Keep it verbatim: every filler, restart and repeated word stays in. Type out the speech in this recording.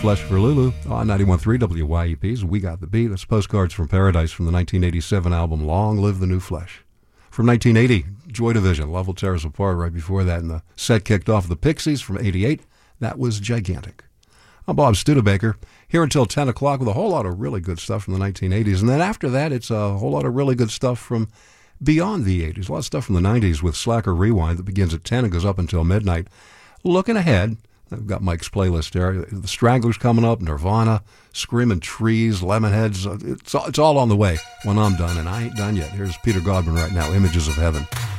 Flesh for Lulu on ninety-one point three W Y E P's We Got the Beat. That's Postcards from Paradise from the nineteen eighty-seven album Long Live the New Flesh. From nineteen eighty, Joy Division, Love Will Tear Us Apart right before that. And the set kicked off the Pixies from eighty-eight. That was Gigantic. I'm Bob Studebaker, here until ten o'clock with a whole lot of really good stuff from the nineteen eighties. And then after that, it's a whole lot of really good stuff from beyond the eighties. A lot of stuff from the nineties with Slacker Rewind that begins at ten and goes up until midnight. Looking ahead, I've got Mike's playlist there. The Stranglers coming up, Nirvana, Screaming Trees, Lemonheads. It's all, it's all on the way when I'm done, and I ain't done yet. Here's Peter Godwin right now, Images of Heaven.